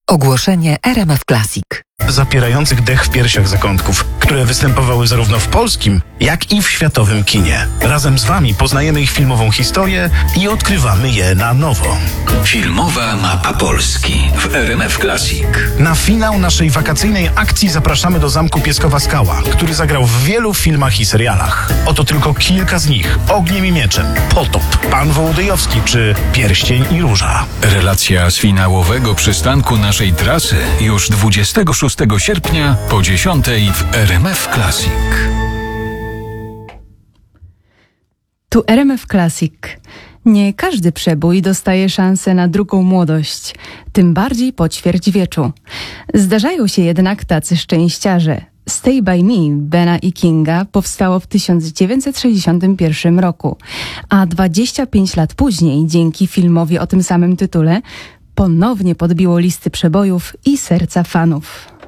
Ogłoszenie RMF Classic. Zapierających dech w piersiach zakątków, które występowały zarówno w polskim, jak i w światowym kinie. Razem z Wami poznajemy ich filmową historię i odkrywamy je na nowo. Filmowa mapa Polski w RMF Classic. Na finał naszej wakacyjnej akcji zapraszamy do Zamku Pieskowa Skała, który zagrał w wielu filmach i serialach. Oto tylko kilka z nich. Ogniem i mieczem, Potop, Pan Wołodyjowski czy Pierścień i Róża. Relacja z finałowego przystanku naszej trasy już 26 sierpnia po 10 w RMF Classic. Tu RMF Classic. Nie każdy przebój dostaje szansę na drugą młodość, tym bardziej po ćwierćwieczu. Zdarzają się jednak tacy szczęściarze. Stay By Me Bena i Kinga powstało w 1961 roku, a 25 lat później, dzięki filmowi o tym samym tytule, ponownie podbiło listy przebojów i serca fanów.